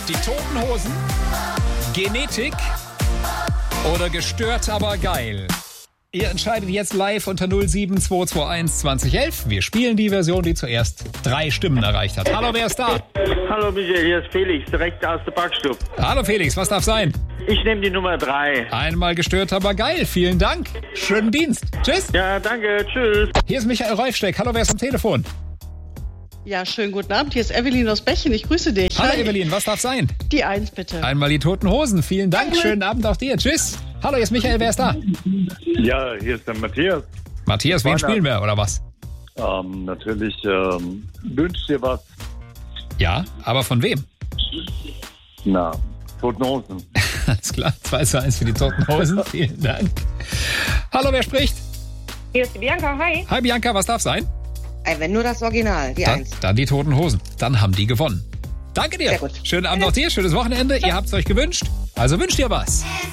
Die Toten Hosen, Genetik oder gestört, aber geil? Ihr entscheidet jetzt live unter 07221 2011. Wir spielen die Version, die zuerst 3 Stimmen erreicht hat. Hallo, wer ist da? Hallo Michael, hier ist Felix, direkt aus der Backstube. Hallo Felix, was darf sein? Ich nehme die Nummer 3. Einmal gestört, aber geil. Vielen Dank. Schönen Dienst. Tschüss. Ja, danke, tschüss. Hier ist Michael Reufsteck. Hallo, wer ist am Telefon? Ja, schönen guten Abend. Hier ist Evelyn aus Bechen. Ich grüße dich. Hallo Hi. Evelyn, was darf sein? Die 1 bitte. Einmal die Toten Hosen. Vielen Dank. Schönen Abend auch dir. Tschüss. Hallo, hier ist Michael. Wer ist da? Ja, hier ist der Matthias. Matthias, wen spielen wir oder was? Natürlich wünsch dir was. Ja, aber von wem? Na, Toten Hosen. Alles klar. 2:1 für die Toten Hosen. Vielen Dank. Hallo, wer spricht? Hier ist die Bianca, hi. Hi Bianca, was darf sein? Wenn nur das Original, die 1. Dann die Toten Hosen. Dann haben die gewonnen. Danke dir. Sehr gut. Schönen Abend auch dir. Schönes Wochenende. Ihr habt's euch gewünscht. Also wünscht ihr was.